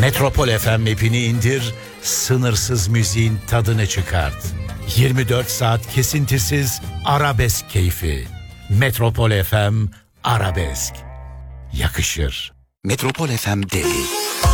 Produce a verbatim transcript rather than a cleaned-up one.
Metropol F M app'ini indir, sınırsız müziğin tadını çıkart. yirmi dört saat kesintisiz arabesk keyfi. Metropol F M Arabesk. Yakışır. Metropol F M Deli.